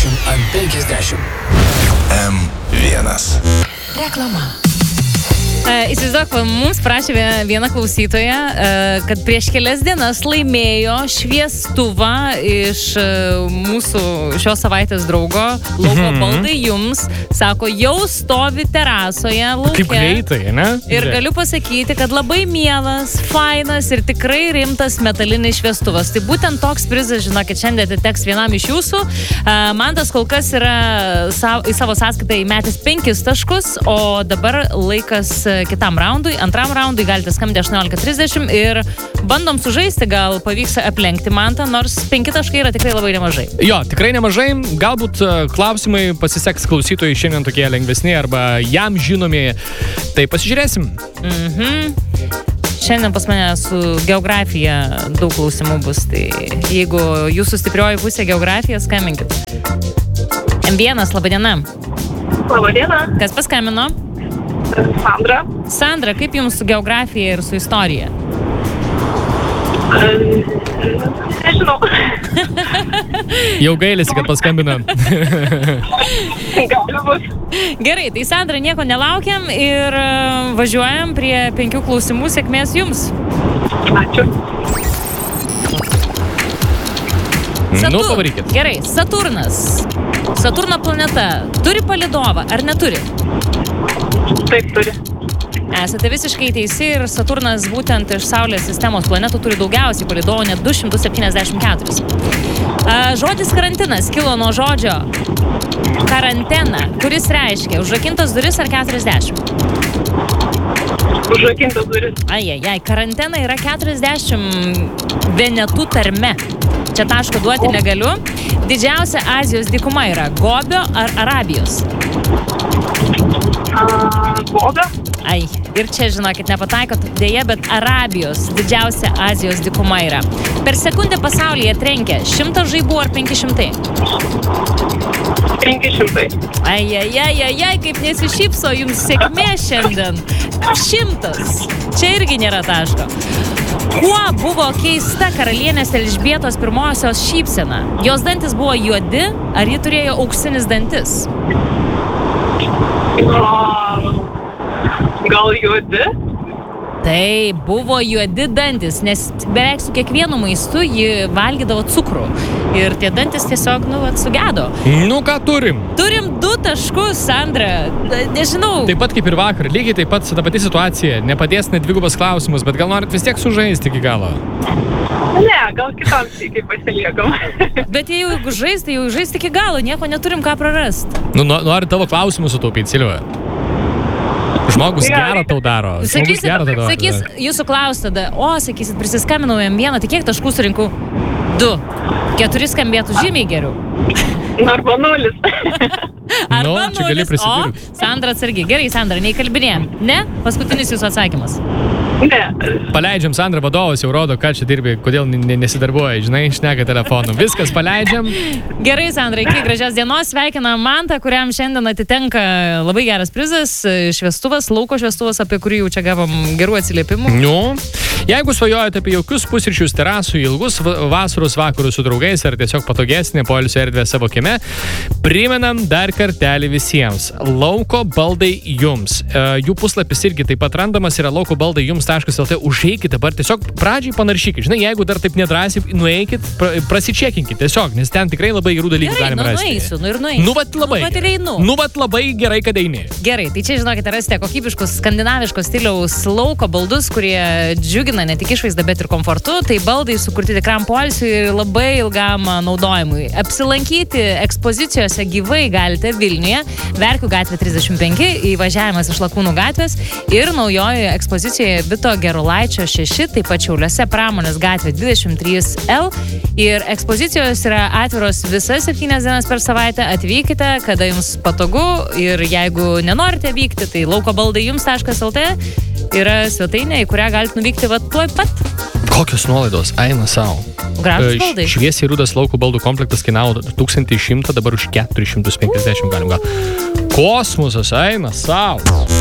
50 M1. Reklama. Įsivaizduok, mums prašė viena klausytoja, kad prieš kelias dienas laimėjo šviestuvą iš mūsų šios savaitės draugo Lauko baldai jums. Sako, jau stovi terasoje lauke. Kaip greitai, ne? Ir galiu pasakyti, kad labai mielas, fainas ir tikrai rimtas metalinis šviestuvas. Tai būtent toks prizas, žinokit, šiandien atiteks vienam iš jūsų. Mantas kol kas yra į savo sąskaitą įmetęs 5 taškus, o dabar laikas kitam raundui, antram raundui galite skambinti 18:30 ir bandom sužaisti, gal pavyks aplenkti Mantą, nors 5 taškai yra tikrai labai nemažai. Jo, tikrai nemažai, galbūt klausimai pasiseks klausytojai šiandien tokie lengvesni arba jam žinomi, tai pasižiūrėsim. Šiandien pas mane su geografija daug klausimų bus, tai jeigu jūsų stiprioji pusė geografija, skambinkit. M1, laba diena. Labą dieną. Kas paskambino? Sandra. Sandra, kaip jums su geografija ir su istorija? Nežinau. Jau gailisi, kad paskambino. Gali būt. Gerai, tai Sandra, nieko nelaukiam ir važiuojam prie 5 klausimų. Sėkmės jums. Ačiū. Pavarykit. Gerai, Saturnas. Saturno planeta turi palydovą ar neturi? Taip turi. Esate visiškai teisi ir Saturnas būtent iš Saulės sistemos planetų turi daugiausiai palydovų, net 274. Žodis karantinas kilo nuo žodžio karantena, kuris reiškia užrakintas duris ar 40? Užrakintas duris. Ai, karantena yra 40 vienetų tarme. Čia taško duoti negaliu. Didžiausia Azijos dykuma yra Gobio ar Arabijos? Gobio. Ai, ir čia, žinokit, nepataikot, dėja, bet Arabijos didžiausia Azijos dykuma yra. Per sekundę pasaulyje trenkia 100 žaibų ar 500? 500. Ai, kaip nesišypso, jums sėkmė šiandien. 100. Čia irgi nėra taško. Kuo buvo keista karalienės Elžbietos I šypsena? Jos dantis buvo juodi, ar ji turėjo auksinis dantis? Gal juodi? Tai buvo juodi dantis, nes beveik su kiekvienu maistu ji valgydavo cukrų. Ir tie dantis tiesiog, sugedo. Ką turim? Turim 2 taškus, Sandra. Nežinau. Taip pat kaip ir vakar, lygiai taip pat ta pati situacija. Nepadės net 2 klausimus, bet gal norit vis tiek sužaisti iki galo? Ne, gal kitam sykį pasiliekam. Bet jeigu žaisti, tai jau žaisti iki galo, nieko neturim ką prarasti. Nori tavo klausimus sutaupyti, Silva? Žmogus gerą tau daro. Sakys, jūsų klaus tada, sakysit, prisiskambinau M1, tai kiek taškų surinkau? 2. 4 skambėtų žymiai geriau. Arba 0. Arba 0. Čia gali prisipirkti. Sandra atsargiai. Gerai, Sandra, neįkalbinėjom. Ne? Paskutinis jūsų atsakymas. Ne. Paleidžiam, Sandra vadovas jau rodo, ką čia dirbi, kodėl nesidarbuoja, žinai, šneka telefonu. Viskas paleidžiam. Gerai, Sandra, iki gražios dienos. Sveikinam Mantą, kuriam šiandien atitenka labai geras prizas, šviestuvas, lauko šviestuvas, apie kurį jau čia gavom gerų atsiliepimų. Jeigu svajojate apie jaukius pusryčius terasų, ilgus vasaros vakarus su draugais ar tiesiog patogesnė poilsio erdvė savo kieme, primenam dar kartelį visiems. Lauko baldai jums. Jų puslapis irgi taip pat randamas yra laukobaldai.jums.lt. Užeikit dabar, tiesiog pradžiai panaršykit. Žinai, jeigu dar taip nedrąsiai, nueikit, prasičekinkit tiesiog, nes ten tikrai labai gerų dalykų galime rasti. Labai gerai, kad eini. Gerai, tai čia, žinokite, rasite kokybiškus skandinaviškos stiliaus lauko baldus, kurie džiugina ne tik išvaizdą, bet ir komfortu. Tai baldai sukurti tikram poilsiui ir labai ilgam naudojimui. Apsilankyti ekspozicijose gyvai galite Vilniuje, Verkių gatvė 35, įvažiavimas iš Lakūnų gatvės ir naujojoje ekspozicijoje Vito Gerulaičio 6, taip pat Šiauliuose Pramonės gatvė 23L. Ir ekspozicijos yra atviros visas 7 dienas per savaitę. Atvykite, kada jums patogu, ir jeigu nenorite vykti, tai laukobaldai.jums.lt yra svetainė, į kurią galite nuvykti tuoj pat. Kokios nuolaidos? Eina savo. Gražus baldai. Šviesiai rudas lauko baldų komplektas kainavo 1100, dabar už 450 galim gauti. Kosmosas eina savo.